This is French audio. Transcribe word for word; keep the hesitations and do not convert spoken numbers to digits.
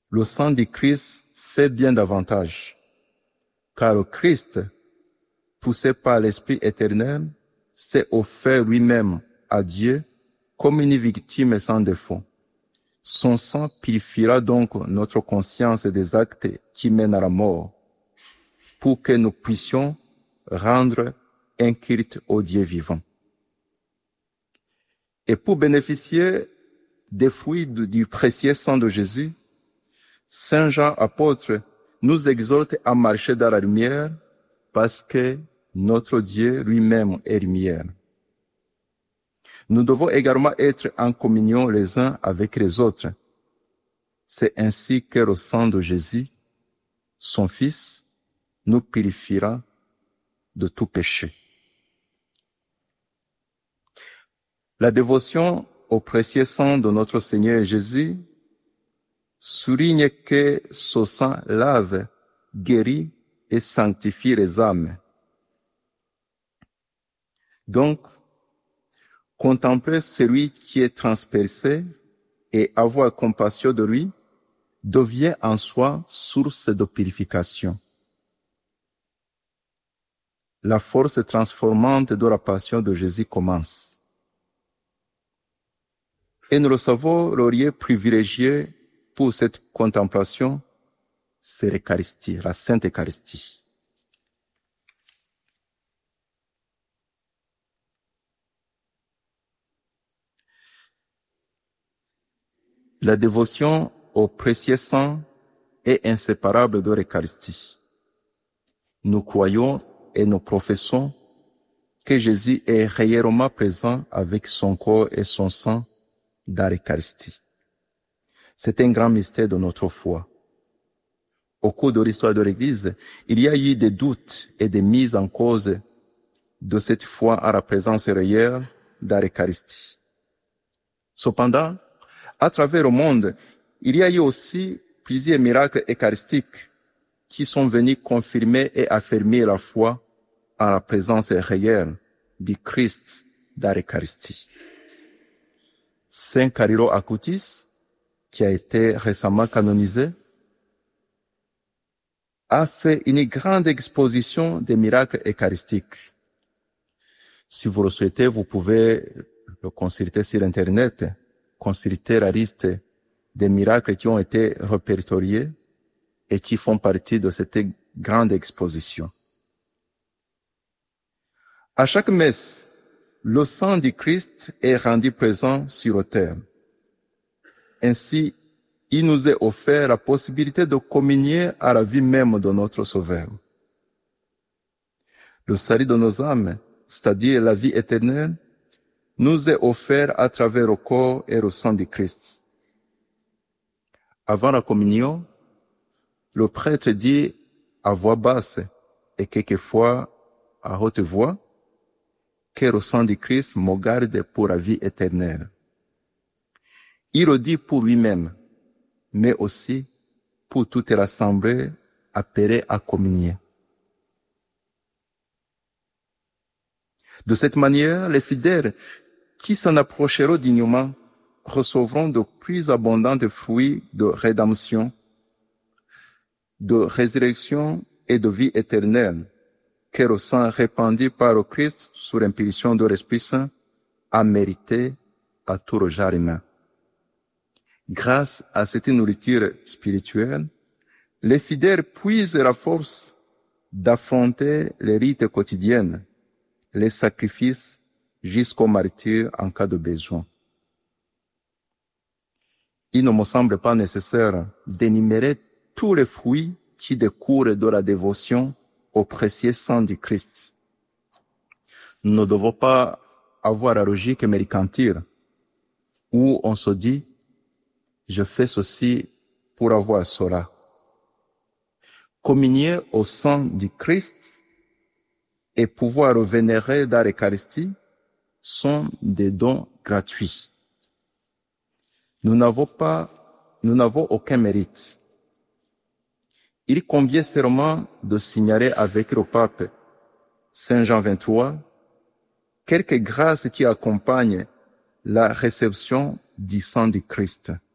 le sang du Christ fait bien davantage, car le Christ, poussé par l'Esprit éternel, s'est offert lui-même à Dieu comme une victime sans défaut. Son sang purifiera donc notre conscience des actes qui mènent à la mort, pour que nous puissions rendre un culte au Dieu vivant. Et pour bénéficier des fruits du précieux sang de Jésus, Saint Jean apôtre nous exhorte à marcher dans la lumière parce que notre Dieu lui-même est lumière. Nous devons également être en communion les uns avec les autres. C'est ainsi que le sang de Jésus, son Fils, nous purifiera de tout péché. La dévotion au précieux sang de notre Seigneur Jésus souligne que ce sang lave, guérit et sanctifie les âmes. Donc, contempler celui qui est transpercé et avoir compassion de lui devient en soi source de purification. La force transformante de la passion de Jésus commence. Et nous le savons, le lieu privilégié pour cette contemplation, c'est l'Eucharistie, la Sainte Eucharistie. La dévotion au précieux sang est inséparable de l'Eucharistie. Nous croyons et nous professons que Jésus est réellement présent avec son corps et son sang dans l'Eucharistie. C'est un grand mystère de notre foi. Au cours de l'histoire de l'Église, il y a eu des doutes et des mises en cause de cette foi à la présence réelle dans l'Eucharistie. Cependant, à travers le monde, il y a eu aussi plusieurs miracles eucharistiques qui sont venus confirmer et affirmer la foi en la présence réelle du Christ dans l'Eucharistie. Saint Carilo Acutis, qui a été récemment canonisé, a fait une grande exposition des miracles eucharistiques. Si vous le souhaitez, vous pouvez le consulter sur Internet, consulter la liste des miracles qui ont été répertoriés et qui font partie de cette grande exposition. À chaque messe, le sang du Christ est rendu présent sur l'autel. Ainsi, il nous est offert la possibilité de communier à la vie même de notre Sauveur. Le salut de nos âmes, c'est-à-dire la vie éternelle, nous est offert à travers le corps et le sang du Christ. Avant la communion, le prêtre dit à voix basse et quelquefois à haute voix que le sang du Christ me garde pour la vie éternelle. Il le dit pour lui-même, mais aussi pour toute l'assemblée appelée à communier. De cette manière, les fidèles qui s'en approcheront dignement recevront de plus abondants fruits de rédemption, de résurrection et de vie éternelle que le sang répandu par le Christ sous l'impulsion de l'Esprit Saint a mérité à tout le genre humain. Grâce à cette nourriture spirituelle, les fidèles puisent la force d'affronter les rites quotidiennes, les sacrifices jusqu'au martyre en cas de besoin. Il ne me semble pas nécessaire d'énumérer tous les fruits qui découlent de la dévotion au précieux sang du Christ. Nous ne devons pas avoir la logique mercantile où on se dit « je fais ceci pour avoir cela ». Communier au sang du Christ et pouvoir le vénérer dans l'Eucharistie sont des dons gratuits. Nous n'avons pas, nous n'avons aucun mérite. Il convient seulement de signaler avec le pape Saint Jean vingt-trois quelques grâces qui accompagnent la réception du sang du Christ.